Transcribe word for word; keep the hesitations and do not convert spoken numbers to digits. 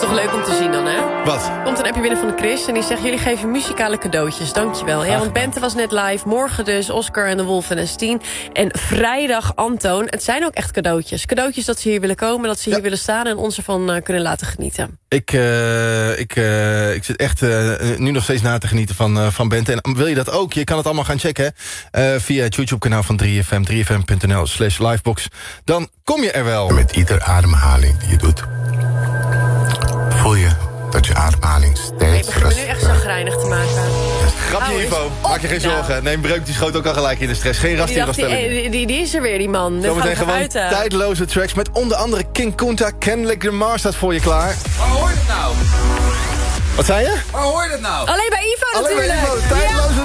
toch leuk om te zien dan, hè? Wat? Komt een appje binnen van de Chris en die zegt... jullie geven muzikale cadeautjes, dankjewel. Ja, want Bente was net live, morgen dus Oscar en de Wolf en Stien. En vrijdag Antoon. Het zijn ook echt cadeautjes. Cadeautjes dat ze hier willen komen, dat ze hier ja. willen staan... en ons ervan uh, kunnen laten genieten. Ik, uh, ik, uh, ik zit echt uh, nu nog steeds na te genieten van, uh, van Bente. En wil je dat ook? Je kan het allemaal gaan checken uh, via het YouTube-kanaal van drie F M. drie F M punt n l slash livebox. Dan kom je er wel. En met iedere ademhaling die je doet... voel je dat je ademhaling steeds nee, ik begin me nu echt zagrijnig te maken. Grapje, Ivo. Maak je geen nou. zorgen. Nee, Breuk die schoot ook al gelijk in de stress. Geen rastingaanstelling. Die, die, die, die is er weer, die man. Zometeen gewoon uit, uh. tijdloze tracks met onder andere King Kunta. Kendrick Lamar staat voor je klaar. Waar hoor je het nou? Wat zei je? Waar hoor je het nou? Alleen bij Ivo Alleen natuurlijk. Alleen bij Ivo. Tijdloze